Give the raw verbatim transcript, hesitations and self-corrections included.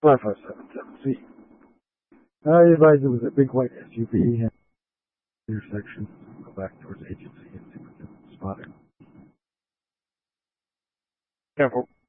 five five seven seven C. I advise it was a big white S U V and intersection. Go back towards agency and see what they spotted. Careful.